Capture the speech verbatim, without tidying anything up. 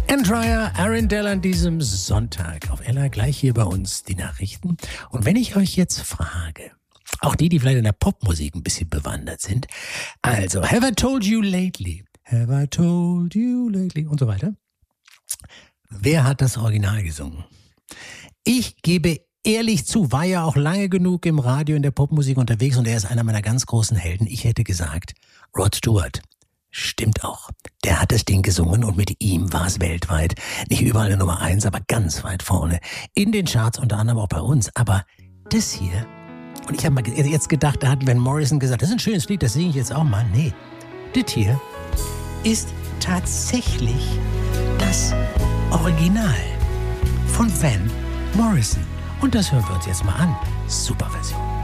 Andrea Arundel an diesem Sonntag auf Ella, gleich hier bei uns die Nachrichten. Und wenn ich euch jetzt frage, auch die, die vielleicht in der Popmusik ein bisschen bewandert sind, also, have I told you lately, have I told you lately und so weiter. Wer hat das Original gesungen? Ich gebe ehrlich zu, war ja auch lange genug im Radio in der Popmusik unterwegs und er ist einer meiner ganz großen Helden. Ich hätte gesagt, Rod Stewart. Stimmt auch. Der hat das Ding gesungen und mit ihm war es weltweit. Nicht überall eine Nummer eins, aber ganz weit vorne. In den Charts, unter anderem auch bei uns. Aber das hier, und ich habe mal jetzt gedacht, da hat Van Morrison gesagt, das ist ein schönes Lied, das singe ich jetzt auch mal. Nee, das hier ist tatsächlich das Original von Van Morrison. Und das hören wir uns jetzt mal an. Super Version.